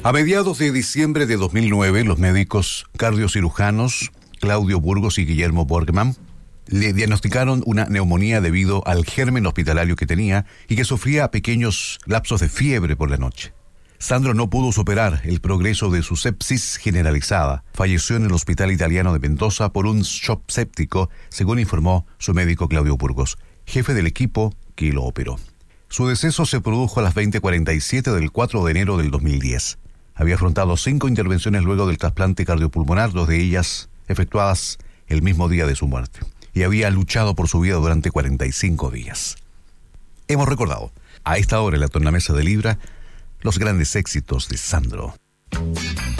A mediados de diciembre de 2009, los médicos cardiocirujanos Claudio Burgos y Guillermo Borgman le diagnosticaron una neumonía debido al germen hospitalario que tenía y que sufría pequeños lapsos de fiebre por la noche. Sandro no pudo superar el progreso de su sepsis generalizada. Falleció en el Hospital Italiano de Mendoza por un shock séptico, según informó su médico Claudio Burgos, jefe del equipo que lo operó. Su deceso se produjo a las 20:47 del 4 de enero del 2010. Había afrontado 5 intervenciones luego del trasplante cardiopulmonar, 2 de ellas efectuadas el mismo día de su muerte, y había luchado por su vida durante 45 días. Hemos recordado, a esta hora en la tornamesa de Libra, los grandes éxitos de Sandro.